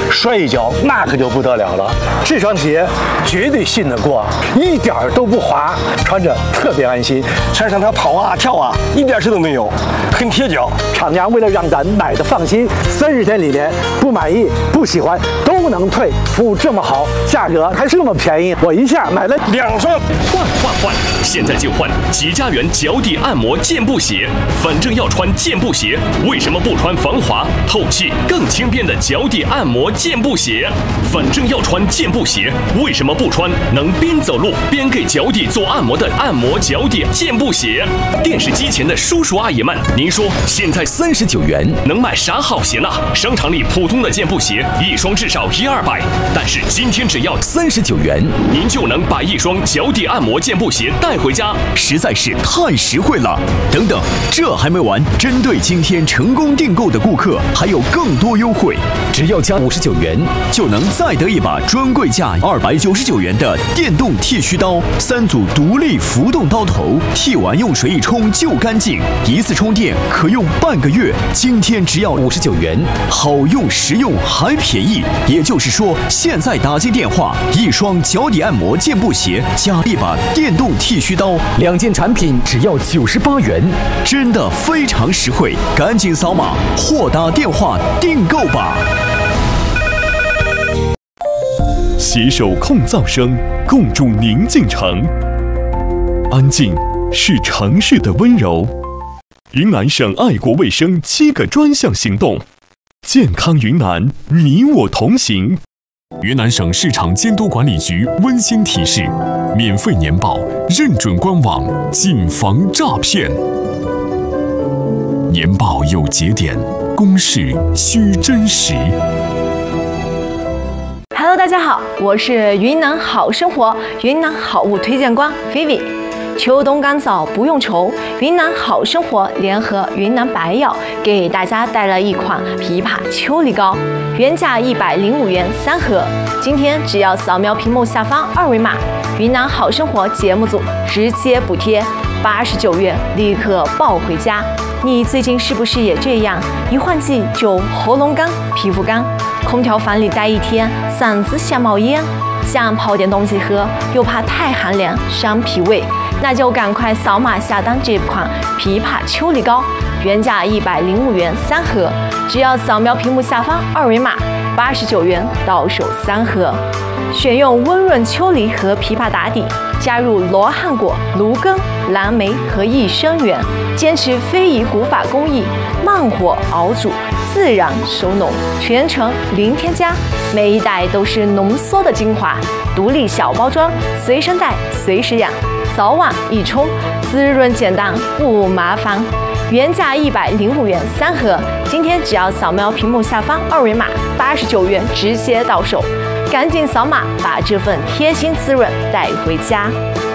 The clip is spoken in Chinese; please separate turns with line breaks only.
摔一跤那可就不得了了。这双鞋绝对信得过，一点都不滑，穿着特别安心。
穿上它跑啊跳啊，一点事都没有，很贴脚。
厂家为了让咱买的放心，30天里面不满意、不喜欢都能退，服务这么好，价格还这么便宜，我一下买了2双。
换！现在就换吉家园脚底按摩健步鞋。反正要穿健步鞋，为什么不穿防滑、透气、更轻便的脚底按摩健步鞋？反正要穿健步鞋，为什么不穿能边走路边给脚底做按摩的按摩脚底健步鞋？电视机前的叔叔阿姨们，您说现在39元能买啥好鞋呢？商场里普通的健步鞋一双至少100-200，但是今天只要39元，您就能把一双脚底按摩健步鞋带回家，
实在是太实惠了。等等，这还没完，针对今天成功订购的顾客，还有更多优惠，只要加59元，就能再得一把专柜价299元的电动剃须刀，3组独立浮动刀头，剃完用水一冲就干净，一次充电可用半个月。今天只要59元，好用实用还便宜。也就是说，现在打进电话，一双脚底按摩健步鞋加一把电动剃须刀，2件产品只要98元，真的非常实惠，赶紧扫码或打电话订购吧。
携手控噪声，共筑宁静城。安静是城市的温柔。云南省爱国卫生7个专项行动，健康云南，你我同行。云南省市场监督管理局温馨提示：免费年报认准官网，谨防诈骗。年报有节点，公示需真实。
Hello， 大家好，我是云南好生活云南好物推荐官 Vivi。秋冬干燥不用愁，云南好生活联合云南白药给大家带来一款枇杷秋梨膏，原价105元3盒，今天只要扫描屏幕下方2维码，云南好生活节目组直接补贴89元，立刻抱回家。你最近是不是也这样？一换季就喉咙干、皮肤干，空调房里待一天，嗓子像冒烟，想泡点东西喝，又怕太寒凉伤脾胃，那就赶快扫码下单这款枇杷秋梨膏，原价105元3盒，只要扫描屏幕下方2维码，89元到手3盒。选用温润秋梨和枇杷打底，加入罗汉果、芦根、蓝莓和益生元，坚持非遗古法工艺，慢火熬煮，自然收浓，全程零添加，每一袋都是浓缩的精华，独立小包装，随身带随时养，早晚一冲，滋润简单不麻烦。原价105元3盒，今天只要扫描屏幕下方2维码，89元直接到手，赶紧扫码把这份贴心滋润带回家。